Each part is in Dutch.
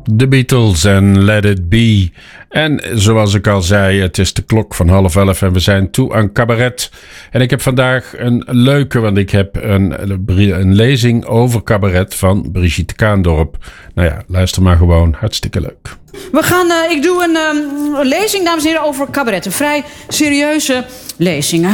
The Beatles en Let It Be. En zoals ik al zei, het is de klok van 10:30 en we zijn toe aan cabaret. En ik heb vandaag een leuke, want ik heb een lezing over cabaret van Brigitte Kaandorp. Nou ja, luister maar gewoon, hartstikke leuk. Ik doe een lezing, dames en heren, over cabaret. Een vrij serieuze lezing.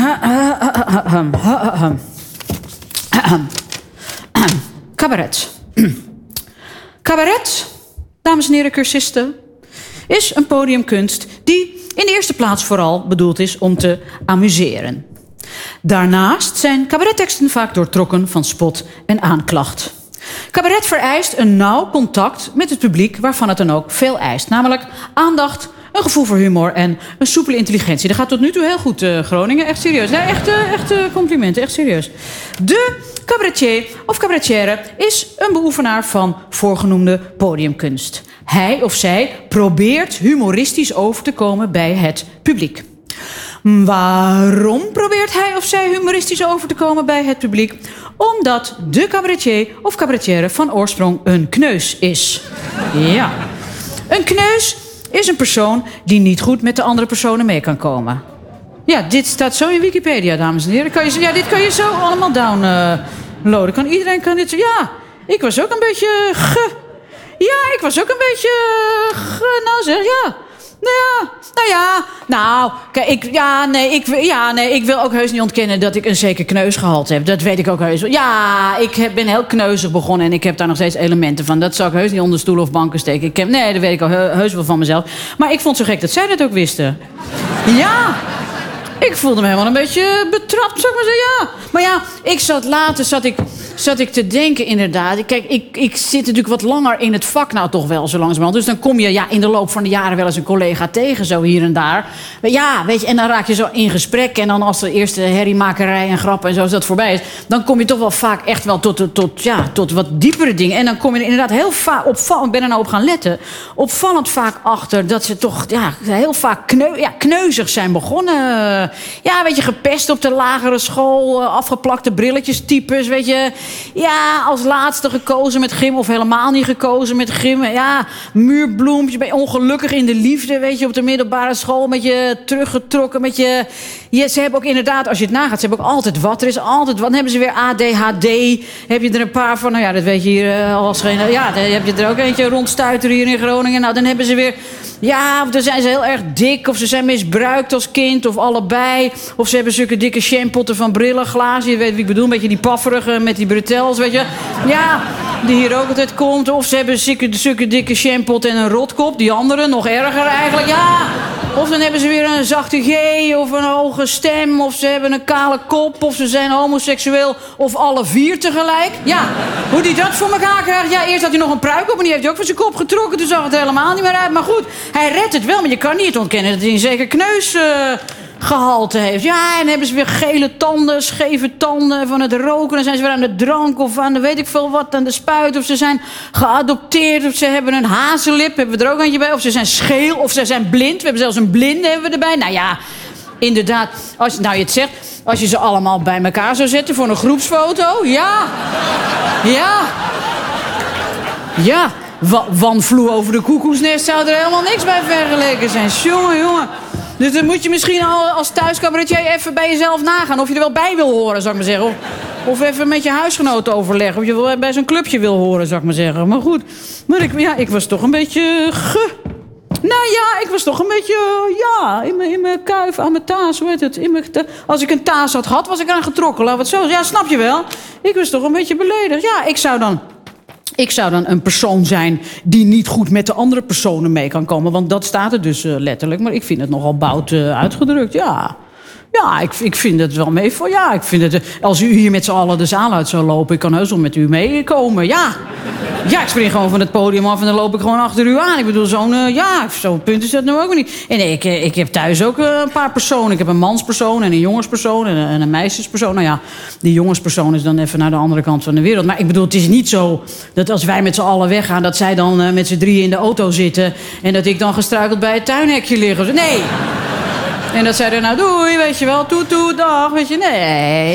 Cabaret. Cabaret, dames en heren cursisten, is een podiumkunst die in de eerste plaats vooral bedoeld is om te amuseren. Daarnaast zijn cabaretteksten vaak doortrokken van spot en aanklacht. Cabaret vereist een nauw contact met het publiek, waarvan het dan ook veel eist. Namelijk aandacht, een gevoel voor humor en een soepele intelligentie. Dat gaat tot nu toe heel goed, Groningen. Echt serieus. Nee, echt complimenten. Echt serieus. De cabaretier of cabaretière is een beoefenaar van voorgenoemde podiumkunst. Hij of zij probeert humoristisch over te komen bij het publiek. Waarom probeert hij of zij humoristisch over te komen bij het publiek? Omdat de cabaretier of cabaretière van oorsprong een kneus is. Ja. Een kneus is een persoon die niet goed met de andere personen mee kan komen. Ja, dit staat zo in Wikipedia, dames en heren. Dit kan je zo allemaal downloaden. Iedereen kan dit zo... Ja, ik was ook een beetje... Nou zeg, ja... Ik wil ook heus niet ontkennen dat ik een zeker kneusgehalte heb. Dat weet ik ook heus wel. Ja, ik ben heel kneuzig begonnen en ik heb daar nog steeds elementen van. Dat zou ik heus niet onder stoelen of banken steken. Nee, dat weet ik al heus wel van mezelf. Maar ik vond het zo gek dat zij dat ook wisten. Ja, ik voelde me helemaal een beetje betrapt, zou ik maar zeggen. Ja. Maar ja, zat ik te denken inderdaad. Kijk, ik zit natuurlijk wat langer in het vak nou toch wel zo langzamerhand. Dus dan kom je in de loop van de jaren wel eens een collega tegen, zo hier en daar. Maar ja, weet je, en dan raak je zo in gesprek. En dan als de eerste herriemakerij en grappen en zo, als dat voorbij is, dan kom je toch wel vaak echt wel tot wat diepere dingen. En dan kom je er inderdaad heel vaak opvallend, ik ben er nou op gaan letten, opvallend vaak achter dat ze toch heel vaak kneuzig zijn begonnen. Ja, weet je, gepest op de lagere school, afgeplakte brilletjes types, weet je. Ja, als laatste gekozen met gym of helemaal niet gekozen met gym. Ja, muurbloempje, ben je ongelukkig in de liefde, weet je, op de middelbare school met je teruggetrokken, met je... Ja, ze hebben ook inderdaad, als je het nagaat, ze hebben ook altijd wat. Er is altijd wat. Dan hebben ze weer ADHD. Heb je er een paar van, nou ja, dat weet je hier als geen... Ja, dan heb je er ook eentje rondstuiteren hier in Groningen. Nou, dan hebben ze weer... Ja, of dan zijn ze heel erg dik, of ze zijn misbruikt als kind, of allebei. Of ze hebben zulke dikke champotten van brillenglazen. Je weet wie ik bedoel, een beetje die pafferige met die bretels, weet je. Ja, die hier ook altijd komt. Of ze hebben zulke dikke champot en een rotkop. Die andere, nog erger eigenlijk, ja. Of dan hebben ze weer een zachte G, of een hoge stem, of ze hebben een kale kop, of ze zijn homoseksueel, of alle vier tegelijk. Ja, hoe die dat voor elkaar krijgt. Ja, eerst had hij nog een pruik op en die heeft hij ook van zijn kop getrokken. Toen zag het helemaal niet meer uit. Maar goed, hij redt het wel, maar je kan niet ontkennen dat hij een zeker kneusgehalte heeft. Ja, en dan hebben ze weer gele tanden, scheve tanden van het roken. Dan zijn ze weer aan de drank of aan de weet ik veel wat, aan de spuit. Of ze zijn geadopteerd, of ze hebben een hazellip, hebben we er ook eentje bij. Of ze zijn scheel, of ze zijn blind. We hebben zelfs een blinde hebben we erbij. Nou ja, inderdaad, als je het zegt, als je ze allemaal bij elkaar zou zetten voor een groepsfoto. Ja. Ja. Ja. Wanvloe over de koekoesnest zou er helemaal niks bij vergeleken zijn. Jongen. Dus dan moet je misschien als thuiscabaretier even bij jezelf nagaan of je er wel bij wil horen, zou ik maar zeggen. Of even met je huisgenoten overleggen of je wel bij zo'n clubje wil horen, zou ik maar zeggen. Maar goed, ik was toch een beetje... Nou ja, ik was toch een beetje... in mijn kuif, aan mijn taas, hoe heet het? Als ik een taas had gehad, was ik aan getrokken. Laat het zo. Ja, snap je wel? Ik was toch een beetje beledigd. Ja, ik zou dan een persoon zijn die niet goed met de andere personen mee kan komen. Want dat staat er dus letterlijk. Maar ik vind het nogal bout uitgedrukt, ja. Ja, ik vind het wel mee voor. Ja, ik vind het... Als u hier met z'n allen de zaal uit zou lopen, ik kan heus wel met u meekomen, ja. Ja, ik spring gewoon van het podium af en dan loop ik gewoon achter u aan. Ik bedoel, zo'n punt is dat nou ook niet. En ik heb thuis ook een paar personen. Ik heb een manspersoon en een jongenspersoon en een meisjespersoon. Nou ja, die jongenspersoon is dan even naar de andere kant van de wereld. Maar ik bedoel, het is niet zo dat als wij met z'n allen weggaan, dat zij dan met z'n drieën in de auto zitten en dat ik dan gestruikeld bij het tuinhekje lig. Nee. En dat zij er nou doei, weet je wel, toet, dag, weet je.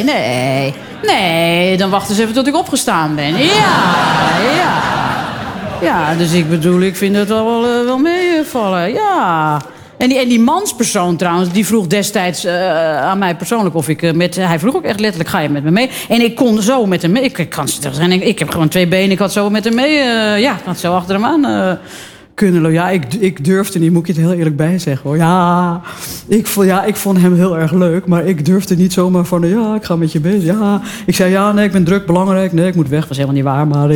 Nee, dan wachten ze even tot ik opgestaan ben. Ja. Ja, dus ik bedoel, ik vind het wel meevallen. Ja. En die manspersoon trouwens, die vroeg destijds aan mij persoonlijk of ik hij vroeg ook echt letterlijk, ga je met me mee? En ik kon zo met hem mee. Ik heb gewoon 2 benen, ik had zo met hem mee. Ik had zo achter hem aan kunnen lopen. Ja, ik durfde niet, moet ik je het heel eerlijk bij zeggen hoor. Ik vond hem heel erg leuk, maar ik durfde niet zomaar van, ik ga met je bezig. Ja, ik zei, nee, ik ben druk, belangrijk. Nee, ik moet weg, was helemaal niet waar, maar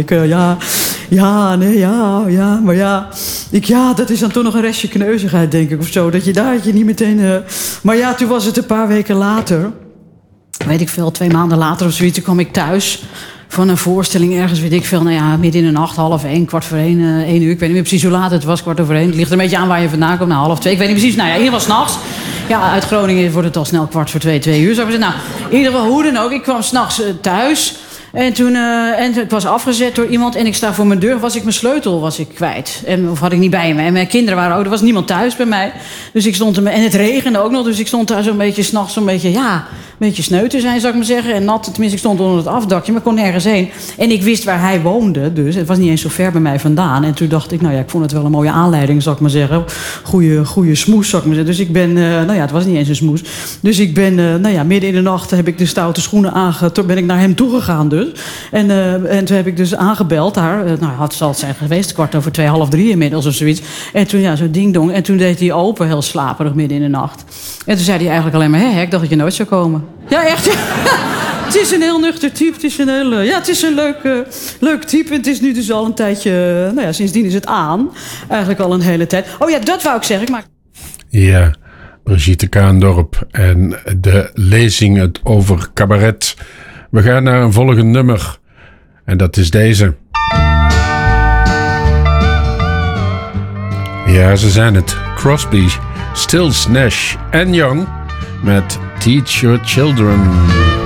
dat is dan toch nog een restje kneuzigheid, denk ik, of zo. Dat je niet meteen... Maar ja, toen was het een paar weken later, weet ik veel, 2 maanden later of zoiets, toen kwam ik thuis van een voorstelling ergens, weet ik veel, midden in de nacht, 12:30, 1:15, 1 uur. Ik weet niet meer precies hoe laat het was, 1:15. Het ligt er een beetje aan waar je vandaan komt, 1:30. Ik weet niet precies, in ieder geval 's nachts. Ja, uit Groningen wordt het al snel 1:45, 2 uur, zou ik zeggen. Nou, in ieder geval, hoe dan ook, ik kwam 's nachts thuis. En toen ik was afgezet door iemand en ik sta voor mijn deur, was ik mijn sleutel kwijt. Of had ik niet bij me. En mijn kinderen waren ook, er was niemand thuis bij mij. Dus ik stond en het regende ook nog, dus ik stond daar zo'n beetje 's nachts, een beetje sneu te zijn, zou ik maar zeggen. En nat, tenminste, ik stond onder het afdakje, maar ik kon nergens heen. En ik wist waar hij woonde, dus het was niet eens zo ver bij mij vandaan. En toen dacht ik, ik vond het wel een mooie aanleiding, zou ik maar zeggen. Goeie smoes, zou ik maar zeggen. Dus ik ben, het was niet eens een smoes. Dus ik ben, midden in de nacht heb ik de stoute schoenen ben ik naar hem toegegaan dus. En toen heb ik dus aangebeld daar. Zal het zijn geweest, 2:15, 2:30 inmiddels of zoiets. En toen, zo ding-dong. En toen deed hij open, heel slaperig, midden in de nacht. En toen zei hij eigenlijk alleen maar, ik dacht dat je nooit zou komen. Ja, echt. Het is een heel nuchter type. Het is een leuk type. Het is nu dus al een tijdje... sindsdien is het aan. Eigenlijk al een hele tijd. Oh ja, dat wou ik zeggen. Ja, Brigitte Kaandorp en de lezing over cabaret. We gaan naar een volgend nummer. En dat is deze. Ja, ze zijn het. Crosby, Stills, Nash en Young met Teach Your Children.